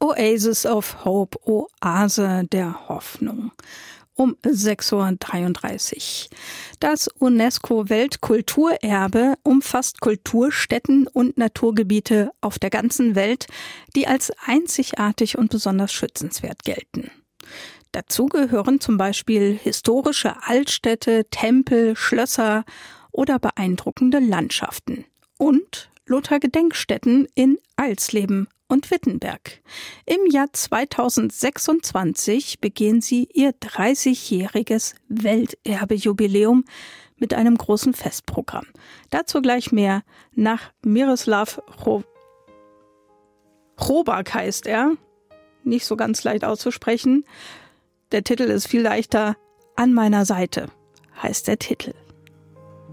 Oasis of Hope, Oase der Hoffnung. Um 6:33 Uhr. Das UNESCO-Weltkulturerbe umfasst Kulturstätten und Naturgebiete auf der ganzen Welt, die als einzigartig und besonders schützenswert gelten. Dazu gehören zum Beispiel historische Altstädte, Tempel, Schlösser oder beeindruckende Landschaften und Luther-Gedenkstätten in Alsleben und Wittenberg. Im Jahr 2026 begehen sie ihr 30-jähriges Welterbejubiläum mit einem großen Festprogramm. Dazu gleich mehr nach Miroslav Hrobak heißt er. Nicht so ganz leicht auszusprechen. Der Titel ist viel leichter. An meiner Seite heißt der Titel.